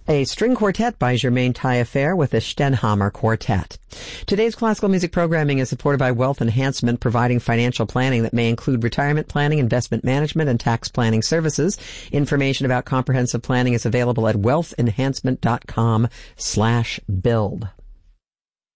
A string quartet by Germaine Taillefer with the Stenhamer Quartet. Today's classical music programming is supported by Wealth Enhancement, providing financial planning that may include retirement planning, investment management, and tax planning services. Information about comprehensive planning is available at wealthenhancement.com/build.